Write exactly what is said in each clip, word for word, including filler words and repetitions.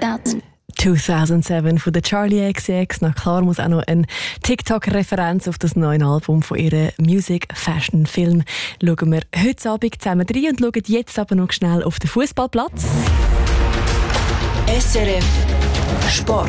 zweitausendsieben von der Charli X C X. Na klar muss auch noch eine TikTok-Referenz auf das neue Album von ihrem Music Fashion Film. Schauen wir heute Abend zusammen rein und schauen jetzt aber noch schnell auf den Fußballplatz. S R F Sport.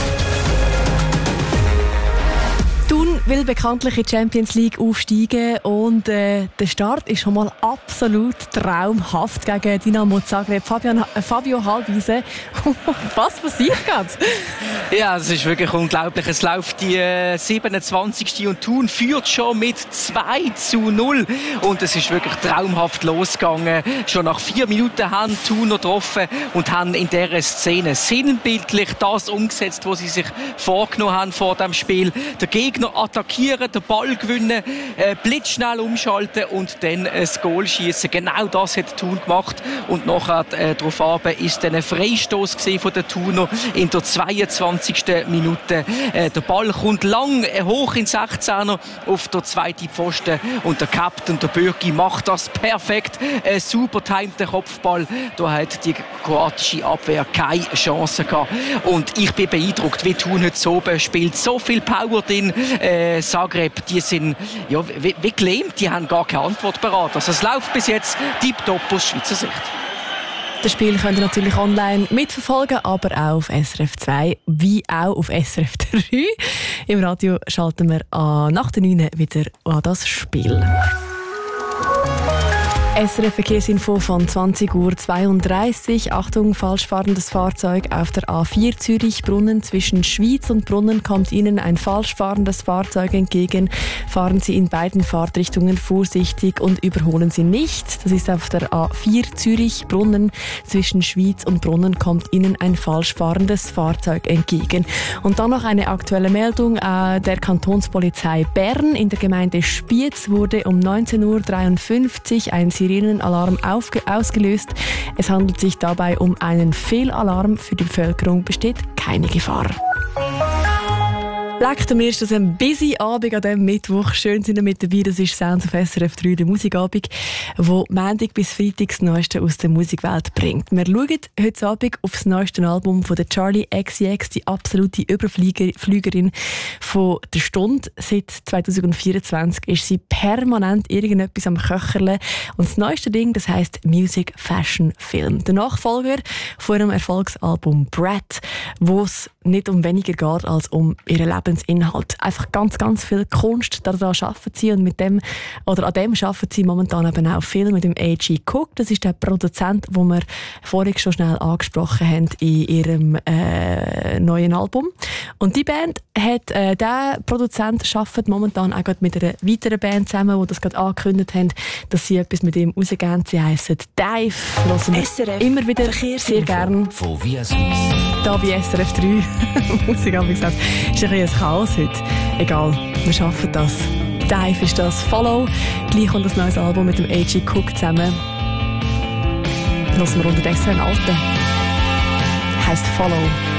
Thun will bekanntlich in die Champions League aufsteigen und äh, der Start ist schon mal absolut traumhaft gegen Dinamo Zagreb. Fabian, äh, Fabio Halbwiese, was passiert gerade? Ja, es ist wirklich unglaublich. Es läuft die äh, siebenundzwanzigste und Thun führt schon mit zwei zu null. Und es ist wirklich traumhaft losgegangen. Schon nach vier Minuten haben Thuner getroffen und haben in dieser Szene sinnbildlich das umgesetzt, was sie sich vorgenommen haben vor dem Spiel. Der Gegner attackieren, den Ball gewinnen, äh, blitzschnell umschalten und dann ein Goal schießen. Genau das hat Thun gemacht. Und nachher äh, darauf ab ist dann ein Freistoß von den Thuner in der zweiundzwanzigsten Minute. Äh, der Ball kommt lang äh, hoch in sechzehner auf der zweiten Pfosten und der Captain, der Bürki, macht das perfekt. Ein super timter Kopfball. Da hat die kroatische Abwehr keine Chance gehabt. Und ich bin beeindruckt, wie Thun heute so spielt. So viel Power drin. Äh, Zagreb, die sind ja, wie, wie gelähmt, die haben gar keine Antwort parat. Also es läuft bis jetzt tiptop aus Schweizer Sicht. Das Spiel könnt ihr natürlich online mitverfolgen, aber auch auf S R F zwei, wie auch auf S R F drei. Im Radio schalten wir an, nach der neun wieder an das Spiel. S R F Verkehrsinfo von zwanzig Uhr zweiunddreißig. Achtung, falsch fahrendes Fahrzeug auf der A vier Zürich-Brunnen. Zwischen Schwyz und Brunnen kommt Ihnen ein falsch fahrendes Fahrzeug entgegen. Fahren Sie in beiden Fahrtrichtungen vorsichtig und überholen Sie nicht. Das ist auf der A vier Zürich-Brunnen. Zwischen Schwyz und Brunnen kommt Ihnen ein falsch fahrendes Fahrzeug entgegen. Und dann noch eine aktuelle Meldung äh, der Kantonspolizei Bern. In der Gemeinde Spiez wurde um neunzehn Uhr dreiundfünfzig ein Sirenenalarm ausgelöst. Es handelt sich dabei um einen Fehlalarm. Für die Bevölkerung besteht keine Gefahr. Leckt mir ist das ein busy Abend an diesem Mittwoch. Schön sind ihr mit dabei. Das ist Sounds of S R F drei, der Musikabend, der Montag bis Freitag das Neueste aus der Musikwelt bringt. Wir schauen heute Abend auf das neueste Album von der Charli X C X, die absolute Überflügerin von der Stunde. Seit zwanzig vierundzwanzig ist sie permanent irgendetwas am Köcherle. Und das neueste Ding, das heisst Music Fashion Film. Der Nachfolger von ihrem Erfolgsalbum Brat, wo es nicht um weniger geht als um ihren Lebensinhalt. Einfach ganz, ganz viel Kunst daran arbeiten sie und mit dem, oder an dem arbeiten sie momentan eben auch viel mit dem A G Cook. Das ist der Produzent, den wir vorhin schon schnell angesprochen haben in ihrem äh, neuen Album. Und die Band hat, äh, der Produzent arbeitet momentan auch gerade mit einer weiteren Band zusammen, die das gerade angekündigt haben, dass sie etwas mit ihm rausgeben. Sie heissen Dive. Hören wir immer wieder sehr gerne. Von Viasys. Da bei S R F drei. Musik habe ich gesagt. Ist ein bisschen ein Chaos heute. Egal, wir schaffen das. Dive ist das. Follow. Gleich kommt das neues Album mit dem A G Cook zusammen. Hören wir unterdessen einen alten. Heißt Follow.